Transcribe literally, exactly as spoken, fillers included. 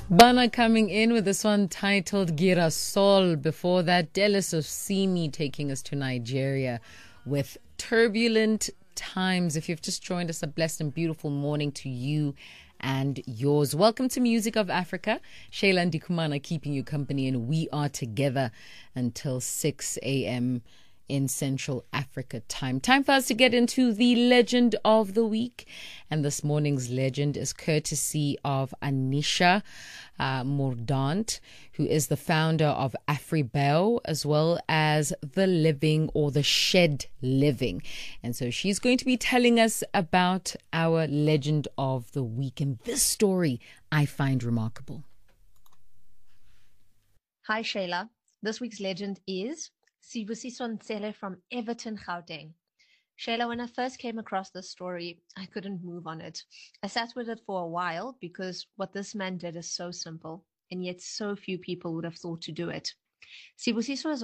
Bana coming in with this one titled Girasol. Before that, Delis of Simi taking us to Nigeria with Turbulent Times. If you've just joined us, a blessed and beautiful morning to you and yours. Welcome to Music of Africa. Shayla Ndikumana keeping you company, and we are together until six a.m. in Central Africa time. Time for us to get into the legend of the week. And this morning's legend is courtesy of Anisha uh, Mordaunt, who is the founder of Afribel, as well as The Living or The Shed Living. And so she's going to be telling us about our legend of the week. And this story I find remarkable. Hi, Shayla. This week's legend is Sibusiso Nsele from Everton, Gauteng. Shayla, when I first came across this story, I couldn't move on it. I sat with it for a while because what this man did is so simple, and yet so few people would have thought to do it. Sibusiso is